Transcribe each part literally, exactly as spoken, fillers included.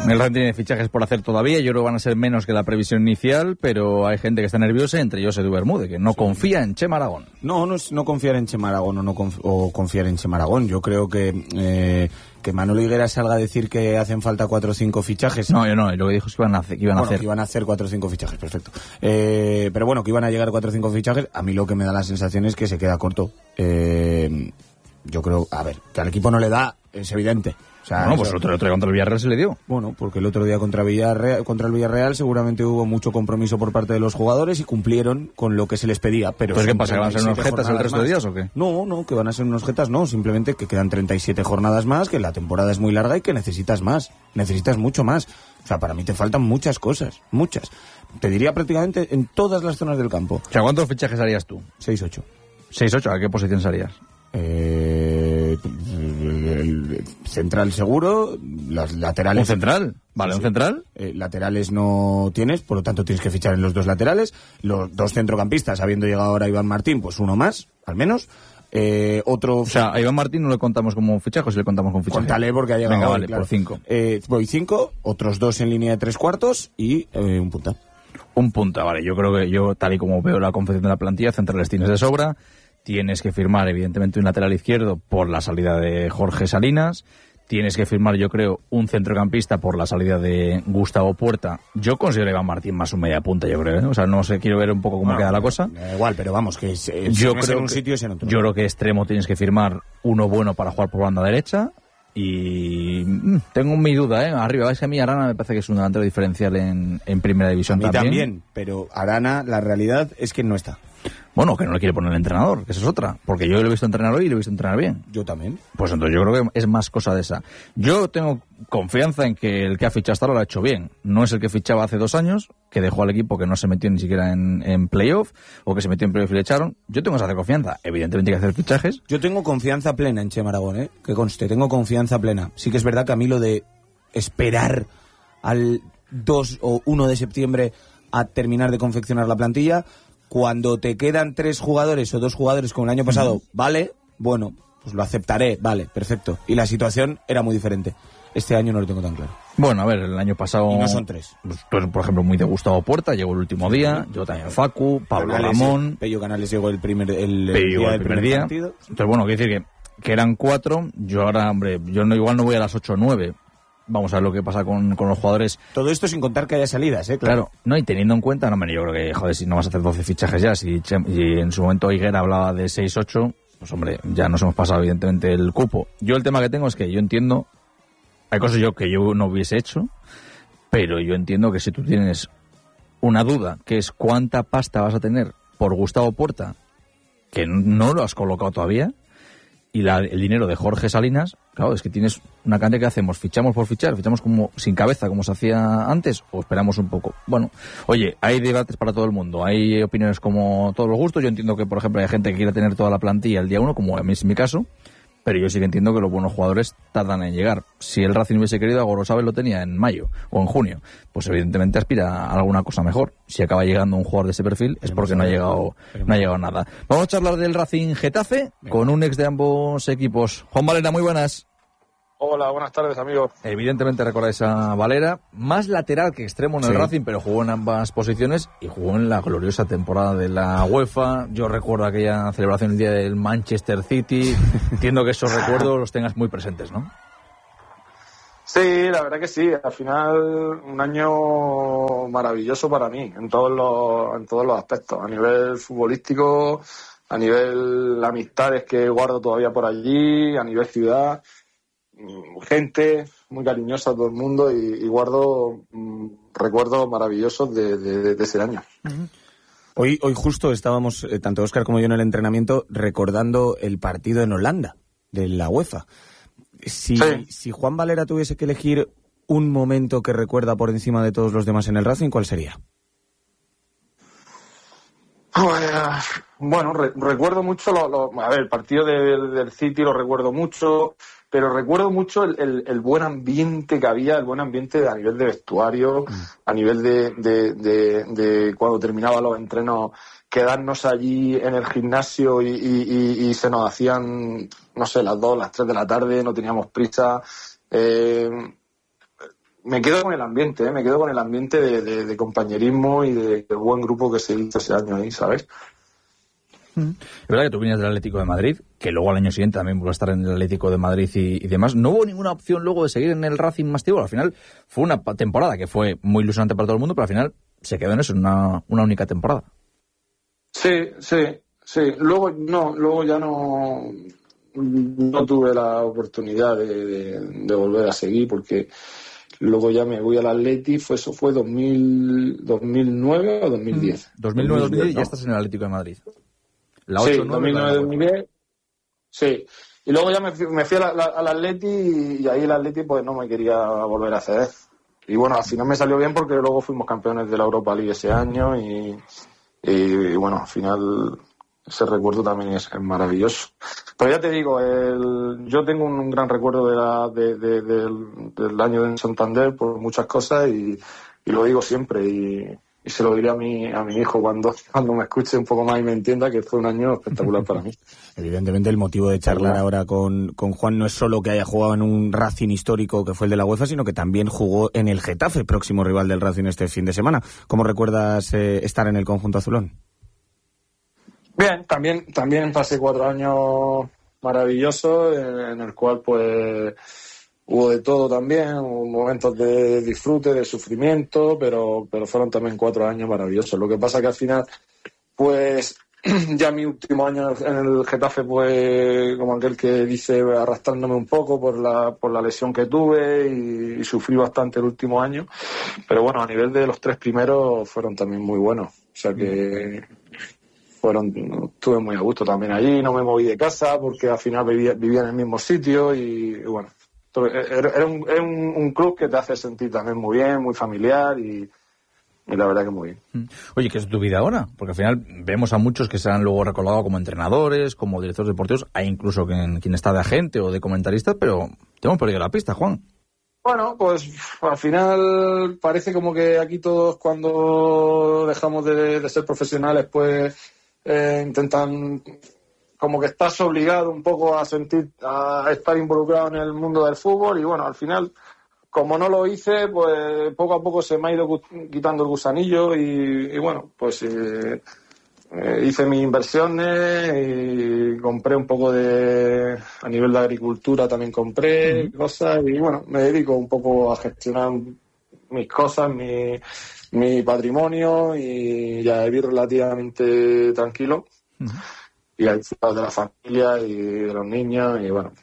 El Racing tiene fichajes por hacer todavía, yo creo que van a ser menos que la previsión inicial, pero hay gente que está nerviosa, entre ellos Edu Bermúdez, que no sí. confía en Chema Aragón. No, no es no confiar en Chema Aragón o, no conf- o confiar en Chema Aragón. Yo creo que eh, que Manolo Higuera salga a decir que hacen falta cuatro o cinco fichajes. No, yo no, lo que dijo es que iban a hacer. Que iban bueno, a hacer. que iban a hacer cuatro o cinco fichajes, perfecto. Eh, pero bueno, que iban a llegar cuatro o cinco fichajes, a mí lo que me da la sensación es que se queda corto. Eh, yo creo, a ver, que al equipo no le da, es evidente. O sea, bueno, pues eso, el otro, el otro día contra el Villarreal se le dio. Bueno, porque el otro día contra, Villarreal, contra el Villarreal seguramente hubo mucho compromiso por parte de los jugadores y cumplieron con lo que se les pedía. Pero ¿Pues qué pasa? ¿Que van a ser unos jetas el resto más. de días o qué? No, no, que van a ser unos jetas, no. Simplemente que quedan treinta y siete jornadas más, que la temporada es muy larga y que necesitas más. Necesitas mucho más. O sea, para mí te faltan muchas cosas, muchas. Te diría prácticamente en todas las zonas del campo. O sea, ¿cuántos fichajes harías tú? seis ocho. seis ocho, ¿a qué posición harías? Eh, el central seguro, las laterales. ¿Un central? Vale, sí, ¿un sí. central? Eh, laterales no tienes, por lo tanto tienes que fichar en los dos laterales. Los dos centrocampistas, habiendo llegado ahora Iván Martín, pues uno más, al menos. Eh, otro. O sea, a Iván Martín no le contamos como fichaje, o si le contamos como fichaje. Contale porque ha llegado. Venga, hoy, vale, claro. por cinco. Eh, voy cinco, otros dos en línea de tres cuartos y eh, un punta. Un punta, vale. Yo creo que yo, tal y como veo la confección de la plantilla, centrales tienes de sobra. Tienes que firmar, evidentemente, un lateral izquierdo por la salida de Jorge Salinas. Tienes que firmar, yo creo, un centrocampista por la salida de Gustavo Puerta. Yo considero a Iván Martín más un media punta, yo creo, ¿eh? O sea, no sé, quiero ver un poco cómo bueno, queda la cosa. Da igual, pero vamos, que es, es, yo es creo en un que, sitio es en otro. Yo creo que extremo tienes que firmar uno bueno para jugar por banda derecha. Y mmm, tengo mi duda, ¿eh? Arriba, es que a mí Arana me parece que es un delantero diferencial en, en Primera División. A mí también. también, pero Arana, la realidad es que no está. Bueno, que no le quiere poner el entrenador, que esa es otra. Porque yo lo he visto entrenar hoy y lo he visto entrenar bien. Yo también. Pues entonces yo creo que es más cosa de esa. Yo tengo confianza en que el que ha fichado hasta ahora lo ha hecho bien. No es el que fichaba hace dos años, que dejó al equipo que no se metió ni siquiera en, en playoff, o que se metió en playoff y le echaron. Yo tengo esa confianza. Evidentemente hay que hacer fichajes. Yo tengo confianza plena en Chema Aragón, ¿eh? Que conste, tengo confianza plena. Sí que es verdad que a mí lo de esperar al dos o uno de septiembre a terminar de confeccionar la plantilla... Cuando te quedan tres jugadores o dos jugadores como el año pasado, uh-huh. vale, bueno, pues lo aceptaré, vale, perfecto. Y la situación era muy diferente. Este año no lo tengo tan claro. Bueno, a ver, el año pasado... Y no son tres. Pues, por ejemplo, muy de Gustavo Puerta, llegó el último día, yo también Facu, Pablo Canales, Ramón... Pello Canales llegó el primer, el, el Pello día el del primer, primer día. partido. Entonces, bueno, quiero decir que, que eran cuatro, yo ahora, hombre, yo no igual no voy a las ocho o nueve... Vamos a ver lo que pasa con, con los jugadores. Todo esto sin contar que haya salidas, ¿eh? Claro. Claro, no, y teniendo en cuenta, no, man, yo creo que, joder, si no vas a hacer doce fichajes ya, si, si en su momento Higuera hablaba de seis ocho, pues hombre, ya nos hemos pasado evidentemente el cupo. Yo el tema que tengo es que yo entiendo, hay cosas yo que yo no hubiese hecho, pero yo entiendo que si tú tienes una duda, que es cuánta pasta vas a tener por Gustavo Puerta, que no lo has colocado todavía, y la, el dinero de Jorge Salinas, claro, es que tienes una cantidad que hacemos, fichamos por fichar, fichamos como sin cabeza, como se hacía antes, o esperamos un poco. Bueno, oye, hay debates para todo el mundo, hay opiniones como todos los gustos. Yo entiendo que, por ejemplo, hay gente que quiere tener toda la plantilla el día uno, como a mí es mi caso, pero yo sí que entiendo que los buenos jugadores tardan en llegar. Si el Racing hubiese querido, Gorosabel lo tenía en mayo o en junio, pues evidentemente aspira a alguna cosa mejor. Si acaba llegando un jugador de ese perfil es porque no ha llegado no ha llegado nada. Vamos a charlar del Racing Getafe con un ex de ambos equipos. Juan Valera, muy buenas. Hola, buenas tardes, amigos. Evidentemente recordáis a Valera, más lateral que extremo en el sí. Racing, pero jugó en ambas posiciones y jugó en la gloriosa temporada de la UEFA. Yo recuerdo aquella celebración el día del Manchester City. Entiendo que esos recuerdos los tengas muy presentes, ¿no? Sí, la verdad que sí. Al final, un año maravilloso para mí, en todos los, en todos los aspectos. A nivel futbolístico, a nivel amistades que guardo todavía por allí, a nivel ciudad... gente muy cariñosa, todo el mundo, y, y guardo mmm, recuerdos maravillosos de, de, de ese año. Hoy, hoy justo estábamos, eh, tanto Óscar como yo en el entrenamiento, recordando el partido en Holanda de la UEFA. Si, sí. si Juan Valera tuviese que elegir un momento que recuerda por encima de todos los demás en el Racing, ¿cuál sería? Bueno, re, recuerdo mucho, lo, lo, a ver, el partido de, del City lo recuerdo mucho, pero recuerdo mucho el, el, el buen ambiente que había, el buen ambiente a nivel de vestuario, mm. a nivel de, de, de, de cuando terminaban los entrenos, quedarnos allí en el gimnasio y, y, y, y se nos hacían, no sé, las dos, las tres de la tarde, no teníamos prisa. Eh, me quedo con el ambiente, ¿eh? me quedo con el ambiente de, de, de compañerismo y de, de buen grupo que se hizo ese año ahí, ¿sabes? Es verdad que tú vienes del Atlético de Madrid, que luego al año siguiente también vuelve a estar en el Atlético de Madrid y, y demás. ¿No hubo ninguna opción luego de seguir en el Racing más tiempo? Al final fue una temporada que fue muy ilusionante para todo el mundo, pero al final se quedó en eso, en una, una única temporada. Sí, sí, sí. Luego no, luego ya no, no tuve la oportunidad de, de, de volver a seguir porque luego ya me voy al Atleti, fue, eso fue dos mil, dos mil nueve o dos mil diez. dos mil nueve dos mil diez ya estás en el Atlético de Madrid. La sí, dos mil nueve dos mil diez. Sí. Y luego ya me fui, me fui a la, la, al Atleti y, y ahí el Atleti pues no me quería volver a ceder. Y bueno, al final me salió bien porque luego fuimos campeones de la Europa League ese año y, y, y bueno, al final ese recuerdo también es, es maravilloso. Pero ya te digo, el, yo tengo un, un gran recuerdo de la, de, de, de, del, del año en Santander por muchas cosas y, y lo digo siempre y, y se lo diré a mi, a mi hijo cuando, cuando me escuche un poco más y me entienda que fue un año espectacular para mí. Evidentemente el motivo de charlar sí, ahora con, con Juan no es solo que haya jugado en un Racing histórico que fue el de la UEFA, sino que también jugó en el Getafe, próximo rival del Racing este fin de semana. ¿Cómo recuerdas eh, estar en el conjunto azulón? Bien, también, también pasé cuatro años maravillosos en, en el cual pues hubo de todo también, hubo momentos de disfrute, de sufrimiento, pero, pero fueron también cuatro años maravillosos. Lo que pasa que al final, pues ya mi último año en el Getafe, pues como aquel que dice, arrastrándome un poco por la, por la lesión que tuve y, y sufrí bastante el último año. Pero bueno, a nivel de los tres primeros fueron también muy buenos. O sea que fueron, estuve muy a gusto también allí, no me moví de casa porque al final vivía, vivía en el mismo sitio y, y bueno, era, un, era un, un club que te hace sentir también muy bien, muy familiar y, y la verdad que muy bien. Oye, ¿qué es tu vida ahora? Porque al final vemos a muchos que se han luego recordado como entrenadores, como directores deportivos, hay incluso quien, quien está de agente o de comentarista, pero te hemos perdido la pista, Juan. Bueno, pues al final parece como que aquí todos cuando dejamos de, de ser profesionales pues eh, intentan, como que estás obligado un poco a sentir, a estar involucrado en el mundo del fútbol y bueno, al final como no lo hice, pues poco a poco se me ha ido quitando el gusanillo y, y bueno, pues eh, eh, hice mis inversiones y compré un poco de, a nivel de agricultura también compré uh-huh. cosas y bueno, me dedico un poco a gestionar mis cosas, mi, mi patrimonio y ya vivir relativamente tranquilo uh-huh. y a disfrutar de la familia y de los niños y bueno,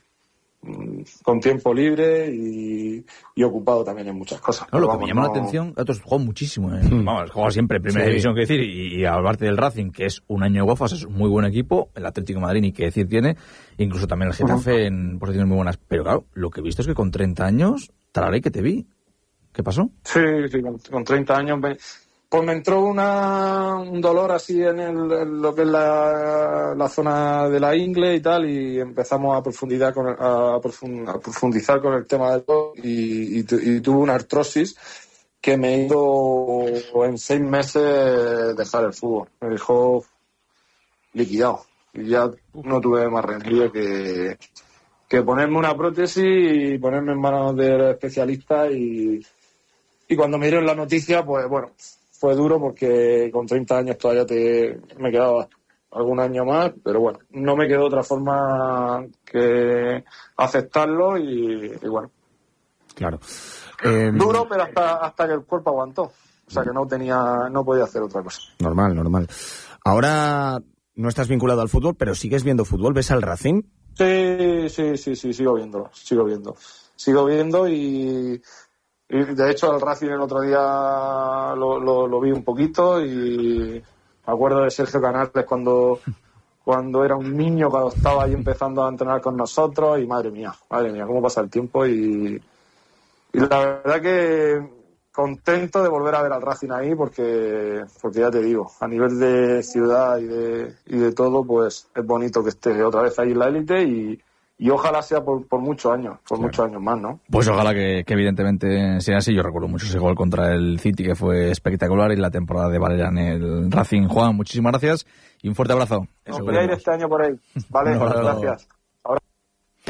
con tiempo libre y, y ocupado también en muchas cosas. No, lo que vamos, me llama no... la atención, Gatos jugó muchísimo, ¿eh? Mm. Vamos, jugó siempre primera sí. división, que decir, y, y hablarte del Racing, que es un año de UEFA, es un muy buen equipo, el Atlético de Madrid, ni qué decir tiene, incluso también el Getafe uh-huh. en posiciones muy buenas. Pero claro, lo que he visto es que con treinta años, tararé que te vi. ¿Qué pasó? Sí, sí, con, con treinta años... Me... Pues me entró una, un dolor así en, el, en lo que es la, la zona de la ingle y tal, y empezamos a, profundidad con el, a, profund, a profundizar con el tema del dolor y, y, y tuve una artrosis que me hizo en seis meses dejar el fútbol. Me dejó liquidado y ya no tuve más remedio que, que ponerme una prótesis y ponerme en manos del especialista y, y cuando me dieron la noticia, pues bueno... Fue duro porque con treinta años todavía te, me quedaba algún año más, pero bueno, no me quedó otra forma que aceptarlo y, y bueno. Claro. Eh, duro, pero hasta hasta que el cuerpo aguantó. O sea que no tenía, no podía hacer otra cosa. Normal, normal. Ahora no estás vinculado al fútbol, pero sigues viendo fútbol. ¿Ves al Racing? Sí, sí, sí, sí, sigo viéndolo, sigo viendo. Sigo viendo y... Y de hecho el Racing el otro día lo, lo, lo vi un poquito y me acuerdo de Sergio Canales cuando, cuando era un niño, cuando estaba ahí empezando a entrenar con nosotros y madre mía, madre mía, cómo pasa el tiempo y, y la verdad que contento de volver a ver al Racing ahí porque, porque ya te digo, a nivel de ciudad y de, y de todo pues es bonito que esté otra vez ahí en la élite y Y ojalá sea por, por muchos años, por claro. muchos años más, ¿no? Pues ojalá que, que evidentemente sea así. Yo recuerdo mucho ese gol contra el City que fue espectacular y la temporada de Valera en el Racing. Juan, muchísimas gracias y un fuerte abrazo. Nos voy a ir este año por ahí. Vale, no, gracias. Ahora...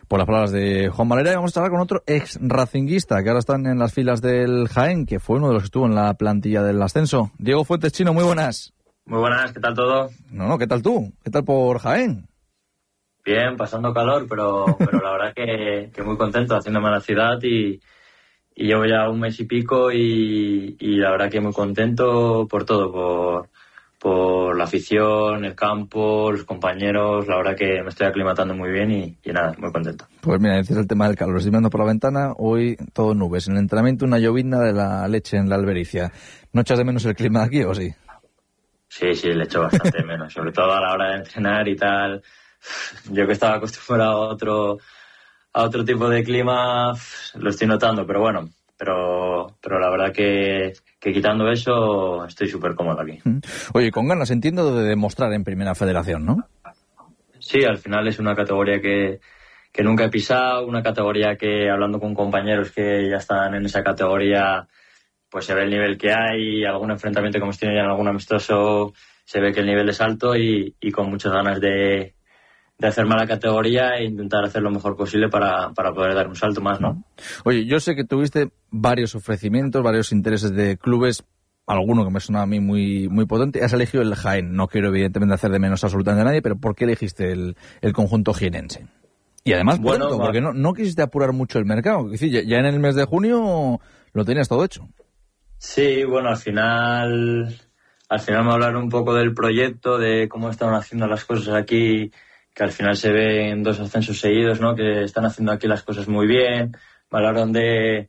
por las palabras de Juan Valera. Y vamos a hablar con otro ex racinguista que ahora están en las filas del Jaén, que fue uno de los que estuvo en la plantilla del ascenso. Diego Fuentes, Chino, muy buenas. Muy buenas, ¿qué tal todo? No, no, ¿qué tal tú? ¿Qué tal por Jaén? Bien, pasando calor, pero, pero la verdad que, que muy contento, haciéndome a la ciudad y, y llevo ya un mes y pico y, y la verdad que muy contento por todo, por, por la afición, el campo, los compañeros, la verdad que me estoy aclimatando muy bien y, y nada, muy contento. Pues mira, decís el tema del calor, estoy mirando por la ventana, hoy todo nubes, en el entrenamiento una llovizna de la leche en la Albericia. ¿No echas de menos el clima de aquí o sí? Sí, sí, le echo bastante menos, sobre todo a la hora de entrenar y tal. Yo que estaba acostumbrado a otro a otro tipo de clima, lo estoy notando, pero bueno, pero pero la verdad que, que quitando eso estoy súper cómodo aquí. Oye, con ganas, entiendo, de demostrar en Primera Federación, ¿no? Sí, al final es una categoría que, que nunca he pisado, una categoría que, hablando con compañeros que ya están en esa categoría, pues se ve el nivel que hay, algún enfrentamiento que hemos tenido ya en algún amistoso, se ve que el nivel es alto y, y con muchas ganas de, de hacerme la categoría e intentar hacer lo mejor posible para, para poder dar un salto más, ¿no? Oye, yo sé que tuviste varios ofrecimientos, varios intereses de clubes, alguno que me suena a mí muy, muy potente. Has elegido el Jaén, no quiero evidentemente hacer de menos absolutamente a nadie, pero ¿por qué elegiste el, el conjunto jienense? Y además, bueno, pronto, va. porque no, no quisiste apurar mucho el mercado, es decir, ya, ya en el mes de junio lo tenías todo hecho. Sí, bueno, al final, al final me hablaron un poco del proyecto, de cómo estaban haciendo las cosas aquí, que al final se ven dos ascensos seguidos, ¿no? Que están haciendo aquí las cosas muy bien. Me hablaron de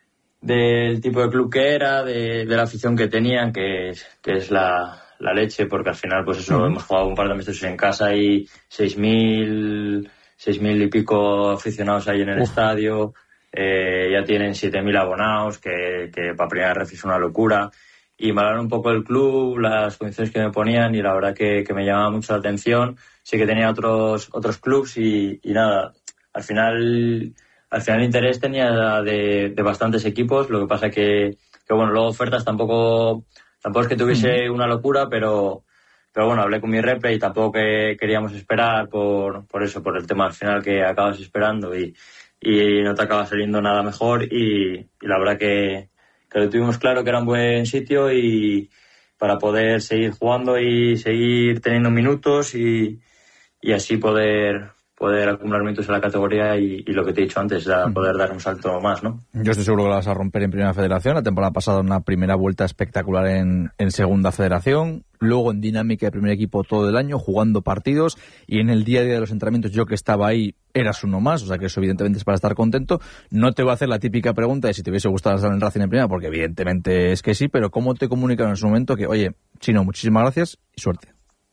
del tipo de club que era, de, de la afición que tenían, que es, que es la, la leche, porque al final, pues eso, uh-huh. hemos jugado un par de amistosos en casa y seis mil, seis mil y pico aficionados ahí en el uh-huh. estadio. Eh, ya tienen siete mil abonados, que, que para primera ref es una locura. Y me hablaron un poco del club, las condiciones que me ponían y la verdad que, que me llamaba mucho la atención. Sí que tenía otros otros clubs y, y nada, al final al final interés tenía de, de bastantes equipos. Lo que pasa que, que bueno, luego ofertas tampoco tampoco es que tuviese una locura, pero pero bueno, hablé con mi repre y tampoco que queríamos esperar por, por eso, por el tema al final que acabas esperando y y no te acaba saliendo nada mejor y, y la verdad que, que lo tuvimos claro que era un buen sitio y para poder seguir jugando y seguir teniendo minutos y, y así poder poder acumular minutos en la categoría y, y lo que te he dicho antes, da, poder dar un salto más, ¿no? Yo estoy seguro que la vas a romper en Primera Federación. La temporada pasada una primera vuelta espectacular en, en Segunda Federación, luego en dinámica de primer equipo todo el año, jugando partidos, y en el día a día de los entrenamientos yo que estaba ahí eras uno más, o sea que eso evidentemente es para estar contento. No te voy a hacer la típica pregunta de si te hubiese gustado estar en Racing en Primera, porque evidentemente es que sí, pero ¿cómo te comunicaron en su momento que, oye, Chino, muchísimas gracias y suerte?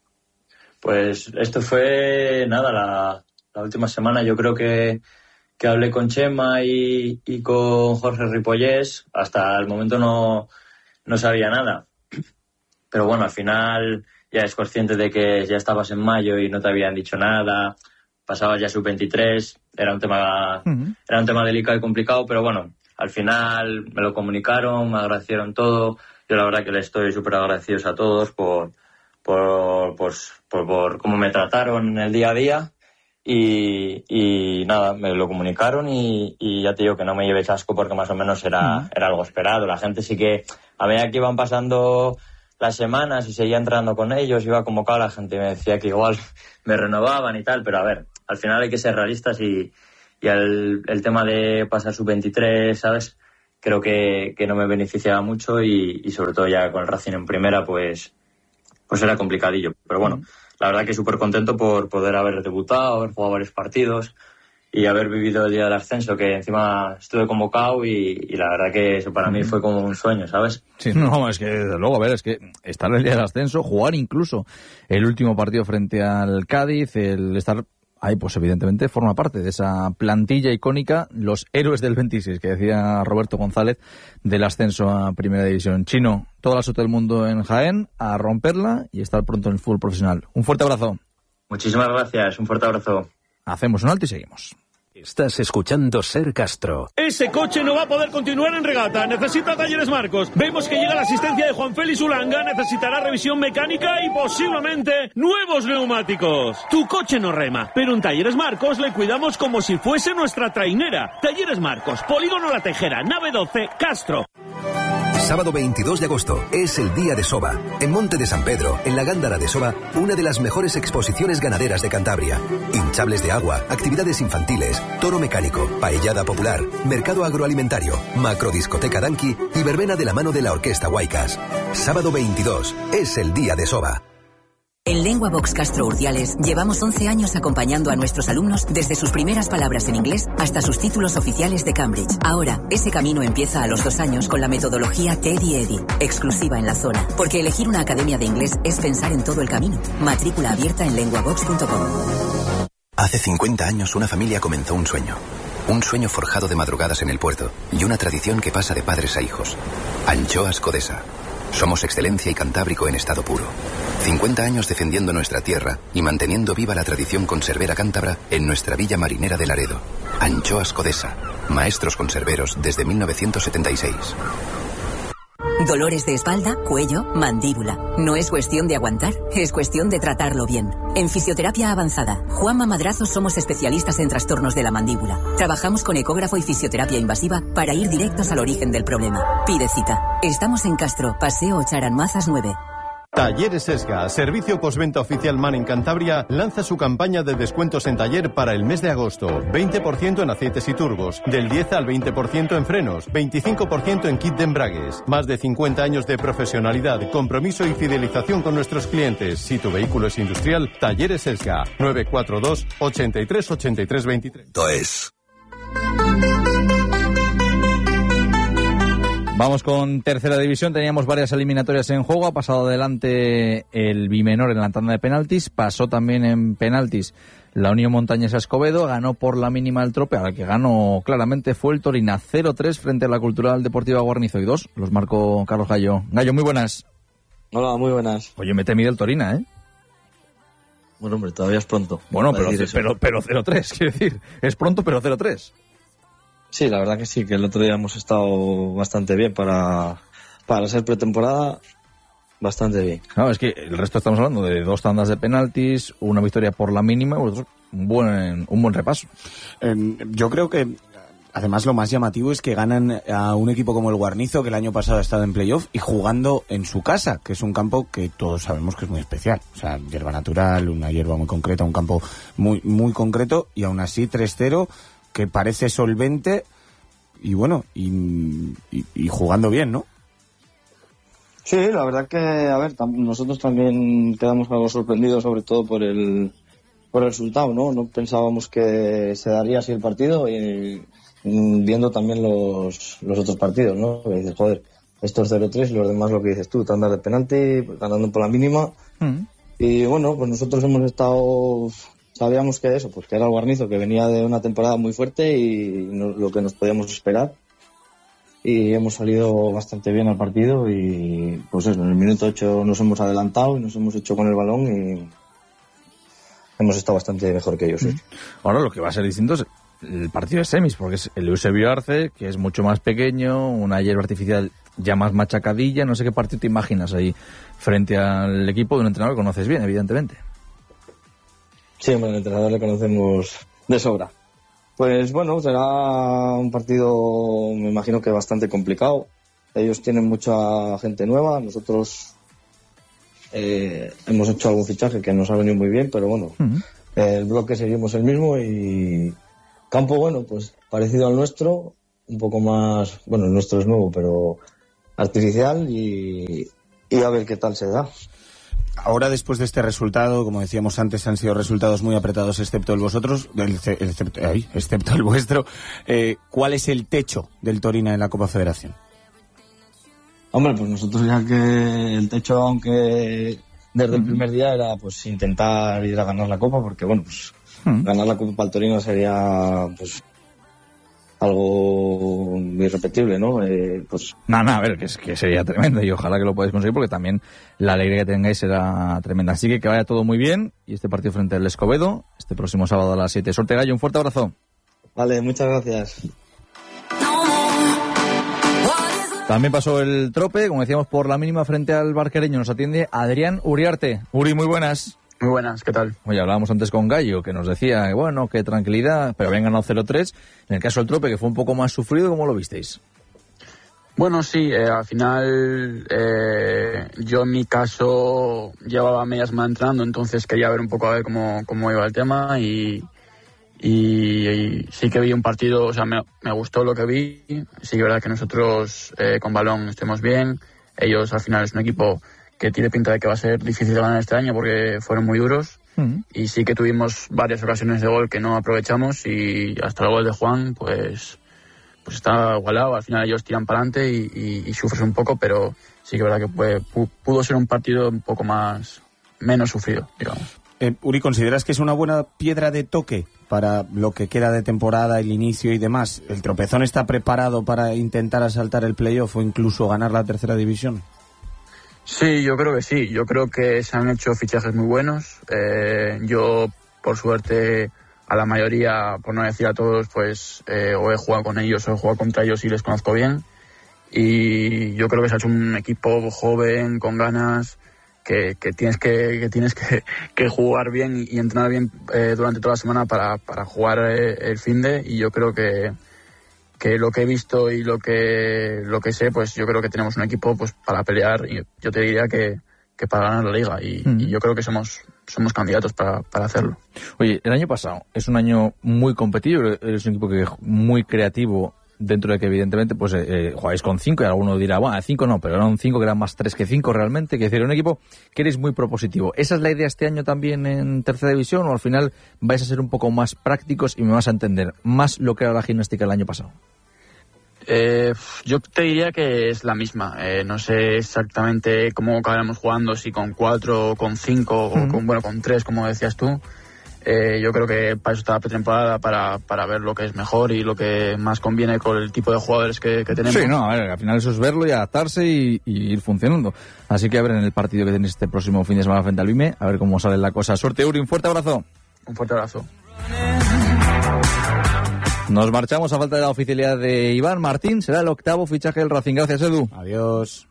Pues esto fue, nada, la... La última semana yo creo que, que hablé con Chema y, y con Jorge Ripollés. Hasta el momento no, no sabía nada. Pero bueno, al final ya es consciente de que ya estabas en mayo y no te habían dicho nada. Pasabas ya sub veintitrés. Era un tema, uh-huh. era un tema delicado y complicado, pero bueno, al final me lo comunicaron, me agradecieron todo. Yo la verdad que les estoy súper agradecidos a todos por, por, pues, por, por cómo me trataron en el día a día. Y, y nada, me lo comunicaron y, y ya te digo que no me lleves asco porque más o menos era, uh-huh. era algo esperado. La gente sí que, a medida que iban pasando las semanas y seguía entrando con ellos, iba convocado, la gente me decía que igual me renovaban y tal, pero a ver, al final hay que ser realistas y, y el, el tema de pasar sub veintitrés, ¿sabes? Creo que, que no me beneficiaba mucho y, y sobre todo ya con el Racing en primera, pues, pues era complicadillo. Pero bueno, uh-huh. la verdad que súper contento por poder haber debutado, haber jugado varios partidos y haber vivido el día del ascenso, que encima estuve convocado y, y la verdad que eso para mí fue como un sueño, ¿sabes? Sí, no, es que desde luego, a ver, es que estar el día del ascenso, jugar incluso el último partido frente al Cádiz, el estar ahí, pues evidentemente forma parte de esa plantilla icónica, los héroes del veintiséis, que decía Roberto González, del ascenso a Primera División. Chino, toda la suerte del mundo en Jaén, a romperla y estar pronto en el fútbol profesional. Un fuerte abrazo. Muchísimas gracias, un fuerte abrazo. Hacemos un alto y seguimos. Estás escuchando Ser Castro. Ese coche no va a poder continuar en regata. Necesita Talleres Marcos. Vemos que llega la asistencia de Juan Félix Ulanga. Necesitará revisión mecánica y posiblemente nuevos neumáticos. Tu coche no rema, pero en Talleres Marcos le cuidamos como si fuese nuestra trainera. Talleres Marcos, Polígono La Tejera, nave doce, Castro. Sábado veintidós de agosto es el Día de Soba. En Monte de San Pedro, en la Gándara de Soba, una de las mejores exposiciones ganaderas de Cantabria. Hinchables de agua, actividades infantiles, toro mecánico, paellada popular, mercado agroalimentario, macrodiscoteca Danqui y verbena de la mano de la Orquesta Huaycas. Sábado veintidós es el Día de Soba. En Lengua Box Castro Urdiales llevamos once años acompañando a nuestros alumnos desde sus primeras palabras en inglés hasta sus títulos oficiales de Cambridge. Ahora, ese camino empieza a los dos años con la metodología Teddy Eddy, exclusiva en la zona. Porque elegir una academia de inglés es pensar en todo el camino. Matrícula abierta en lenguabox punto com. Hace cincuenta años una familia comenzó un sueño. Un sueño forjado de madrugadas en el puerto y una tradición que pasa de padres a hijos. Anchoas Codesa. Somos excelencia y cantábrico en estado puro. cincuenta años defendiendo nuestra tierra y manteniendo viva la tradición conservera cántabra en nuestra villa marinera de Laredo. Anchoas Codesa. Maestros conserveros desde mil novecientos setenta y seis. Dolores de espalda, cuello, mandíbula. No es cuestión de aguantar, es cuestión de tratarlo bien. En Fisioterapia Avanzada, Juanma Madrazo somos especialistas en trastornos de la mandíbula. Trabajamos con ecógrafo y fisioterapia invasiva para ir directos al origen del problema. Pide cita. Estamos en Castro, Paseo Charanmazas nueve. Talleres Esga, servicio postventa oficial MAN en Cantabria, lanza su campaña de descuentos en taller para el mes de agosto. veinte por ciento en aceites y turbos, del diez al veinte por ciento en frenos, veinticinco por ciento en kit de embragues. Más de cincuenta años de profesionalidad, compromiso y fidelización con nuestros clientes. Si tu vehículo es industrial, Talleres Esga, nueve cuatro dos, ochenta y tres, ochenta y tres, veintitrés. Toes. Vamos con tercera división, teníamos varias eliminatorias en juego, ha pasado adelante el Bimenor en la tanda de penaltis, pasó también en penaltis la Unión Montañesa Escobedo, ganó por la mínima el Trope, ahora que ganó claramente fue el Torina cero tres frente a la Cultural Deportiva Guarnizo y dos, los marcó Carlos Gallo. Gallo, muy buenas. Hola, muy buenas. Oye, me temido el Torina, ¿eh? Bueno, hombre, todavía es pronto. Bueno, pero, pero, pero cero tres, quiero decir, es pronto pero cero tres. Sí, la verdad que sí, que el otro día hemos estado bastante bien para, para ser pretemporada, bastante bien. Claro, es que el resto estamos hablando de dos tandas de penaltis, una victoria por la mínima, un buen, un buen repaso. Eh, yo creo que, además, lo más llamativo es que ganan a un equipo como el Guarnizo, que el año pasado ha estado en playoff, y jugando en su casa, que es un campo que todos sabemos que es muy especial. O sea, hierba natural, una hierba muy concreta, un campo muy, muy concreto, y aún así tres cero... que parece solvente y bueno, y, y, y jugando bien, ¿no? Sí, la verdad que, a ver, tam- nosotros también quedamos algo sorprendidos, sobre todo por el por el resultado, ¿no? No pensábamos que se daría así el partido y, y viendo también los, los otros partidos, ¿no? Que dices, joder, estos cero tres y los demás lo que dices tú, tandas de penalti, ganando por la mínima. Mm. Y bueno, pues nosotros hemos estado... Sabíamos que eso, pues que era el Guarnizo, que venía de una temporada muy fuerte y no, lo que nos podíamos esperar. Y hemos salido bastante bien al partido y pues eso, en el minuto ocho nos hemos adelantado y nos hemos hecho con el balón y hemos estado bastante mejor que ellos. ¿eh? Ahora lo que va a ser distinto es el partido de semis, porque es el Eusebio Arce, que es mucho más pequeño, una hierba artificial ya más machacadilla, no sé qué partido te imaginas ahí frente al equipo de un entrenador que conoces bien, evidentemente. Sí, bueno, el entrenador le conocemos de sobra. Pues bueno, será un partido, me imagino que bastante complicado. Ellos tienen mucha gente nueva, nosotros eh, hemos hecho algún fichaje que nos ha venido muy bien, pero bueno, uh-huh. el bloque seguimos el mismo y campo, bueno, pues parecido al nuestro, un poco más, bueno, el nuestro es nuevo, pero artificial y, y a ver qué tal se da. Ahora, después de este resultado, como decíamos antes, han sido resultados muy apretados, excepto el vosotros, el, excepto, ay, excepto el vuestro. Eh, ¿Cuál es el techo del Torina en la Copa Federación? Hombre, pues nosotros ya que el techo, aunque desde el primer día era pues intentar ir a ganar la Copa, porque bueno, pues uh-huh. ganar la Copa para el Torino sería pues algo irrepetible, ¿no? Eh, pues no, no, a ver, que, es, que sería tremendo y ojalá que lo podáis conseguir porque también la alegría que tengáis será tremenda. Así que que vaya todo muy bien y este partido frente al Escobedo, este próximo sábado a las siete. Suerte, Gallo, un fuerte abrazo. Vale, muchas gracias. También pasó el trope, como decíamos, por la mínima frente al Barquereño. Nos atiende Adrián Uriarte. Uri, muy buenas. Muy buenas, ¿qué tal? Oye, hablábamos antes con Gallo, que nos decía, bueno, qué tranquilidad, pero habían ganado cero tres. En el caso del trope, que fue un poco más sufrido, ¿cómo lo visteis? Bueno, sí, eh, al final eh, yo en mi caso llevaba media semana entrando, entonces quería ver un poco a ver cómo, cómo iba el tema y, y, y sí que vi un partido, o sea, me, me gustó lo que vi. Sí que es verdad que nosotros eh, con balón estemos bien, ellos al final es un equipo que tiene pinta de que va a ser difícil de ganar este año porque fueron muy duros. Uh-huh. Y sí que tuvimos varias ocasiones de gol que no aprovechamos y hasta el gol de Juan, pues... pues está igualado, al final ellos tiran para adelante y, y, y sufres un poco, pero sí que es verdad que puede, pudo ser un partido un poco más, menos sufrido, digamos. Eh, Uri, ¿consideras que es una buena piedra de toque para lo que queda de temporada, el inicio y demás? ¿El Tropezón está preparado para intentar asaltar el playoff o incluso ganar la tercera división? Sí, yo creo que sí, yo creo que se han hecho fichajes muy buenos, eh, yo por suerte... a la mayoría, por no decir a todos, pues eh, o he jugado con ellos o he jugado contra ellos y les conozco bien. Y yo creo que se ha hecho un equipo joven, con ganas, que, que tienes que, que tienes que, que jugar bien y, y entrenar bien eh, durante toda la semana para, para jugar eh, el finde. Y yo creo que, que lo que he visto y lo que lo que sé, pues yo creo que tenemos un equipo pues para pelear. Y yo te diría que, que para ganar la liga. Y, mm. y yo creo que somos... somos candidatos para, para hacerlo. Oye, el año pasado es un año muy competitivo, es un equipo que es muy creativo, dentro de que evidentemente pues eh, jugáis con cinco y alguno dirá, bueno, cinco no, pero eran cinco que eran más tres que cinco realmente, que decir, un equipo que eres muy propositivo. ¿Esa es la idea este año también en tercera división o al final vais a ser un poco más prácticos y me vas a entender más lo que era la gimnástica el año pasado? Eh, yo te diría que es la misma. Eh, no sé exactamente cómo acabaremos jugando, si con cuatro, con cinco mm. o con, bueno, con tres, como decías tú. Eh, yo creo que para eso está la pretemporada, para, para ver lo que es mejor y lo que más conviene con el tipo de jugadores que, que tenemos. Sí, no, a ver, al final eso es verlo y adaptarse y, y ir funcionando. Así que a ver en el partido que tenéis este próximo fin de semana frente al Vime, a ver cómo sale la cosa. Suerte, Uri, un fuerte abrazo. Un fuerte abrazo. Nos marchamos a falta de la oficialidad de Iván Martín. Será el octavo fichaje del Racing. Gracias, Edu. Adiós.